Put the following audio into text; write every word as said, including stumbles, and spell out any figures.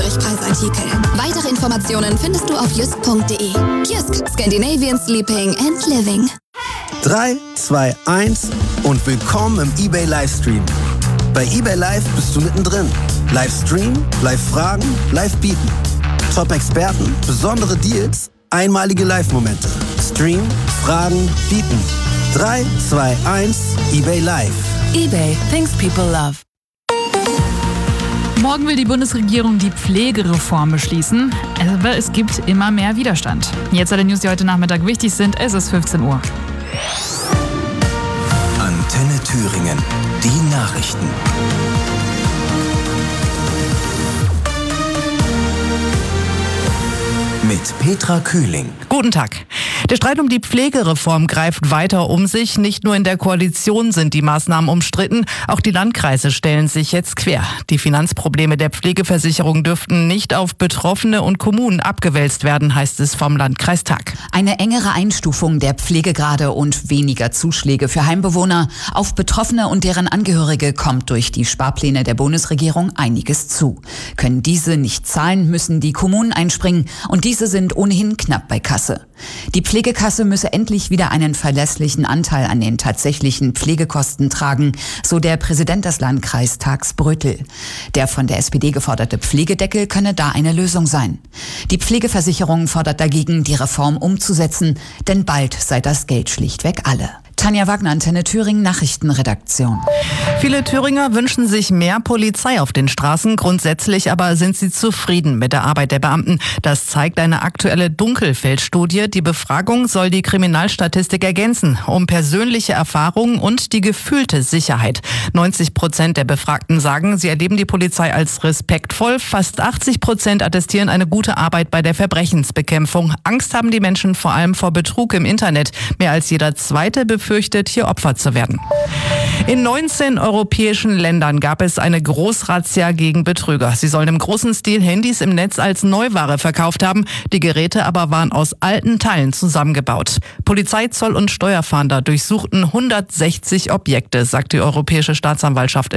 Niedrigpreisartikel. Weitere Informationen findest du auf jysk punkt de. Jysk, Scandinavian Sleeping and Living. drei, zwei, eins und willkommen im eBay Livestream. Bei eBay Live bist du mittendrin. Livestream, Live-Fragen, Live-Bieten. Top-Experten, besondere Deals, einmalige Live-Momente. Stream, Fragen, Bieten. drei, zwei, eins, eBay Live. eBay, things people love. Morgen will die Bundesregierung die Pflegereform beschließen, aber es gibt immer mehr Widerstand. Jetzt alle News, die heute Nachmittag wichtig sind. Es ist fünfzehn Uhr. Antenne Thüringen, die Nachrichten. Mit Petra Kühling. Guten Tag. Der Streit um die Pflegereform greift weiter um sich. Nicht nur in der Koalition sind die Maßnahmen umstritten, auch die Landkreise stellen sich jetzt quer. Die Finanzprobleme der Pflegeversicherung dürften nicht auf Betroffene und Kommunen abgewälzt werden, heißt es vom Landkreistag. Eine engere Einstufung der Pflegegrade und weniger Zuschläge für Heimbewohner auf Betroffene und deren Angehörige kommt durch die Sparpläne der Bundesregierung einiges zu. Können diese nicht zahlen, müssen die Kommunen einspringen und diese sind ohnehin knapp bei Kasse. Die Pflegekasse müsse endlich wieder einen verlässlichen Anteil an den tatsächlichen Pflegekosten tragen, so der Präsident des Landkreistags Brötel. Der von der S P D geforderte Pflegedeckel könne da eine Lösung sein. Die Pflegeversicherung fordert dagegen, die Reform umzusetzen, denn bald sei das Geld schlichtweg alle. Tanja Wagner, Antenne Thüringen, Nachrichtenredaktion. Viele Thüringer wünschen sich mehr Polizei auf den Straßen. Grundsätzlich aber sind sie zufrieden mit der Arbeit der Beamten. Das zeigt eine aktuelle Dunkelfeldstudie. Die Befragung soll die Kriminalstatistik ergänzen, um persönliche Erfahrungen und die gefühlte Sicherheit. neunzig Prozent der Befragten sagen, sie erleben die Polizei als respektvoll. Fast achtzig Prozent attestieren eine gute Arbeit bei der Verbrechensbekämpfung. Angst haben die Menschen vor allem vor Betrug im Internet. Mehr als jeder zweite befürchtet, hier Opfer zu werden. In neunzehn europäischen Ländern gab es eine Großrazzia gegen Betrüger. Sie sollen im großen Stil Handys im Netz als Neuware verkauft haben. Die Geräte aber waren aus alten Teilen zusammengebaut. Polizei, Zoll und Steuerfahnder durchsuchten hundertsechzig Objekte, sagt die Europäische Staatsanwaltschaft.